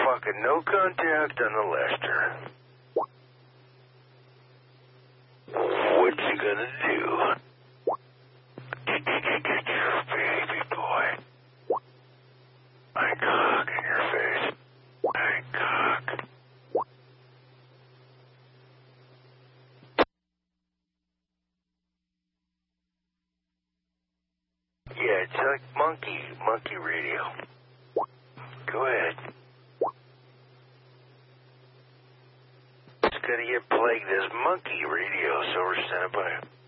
fucking no contact on the Lester. What you gonna do? Baby boy. I cock in your face. I cock. Yeah, it's like monkey radio. Go ahead. It's gonna get plagued as monkey radio, so we're standing by.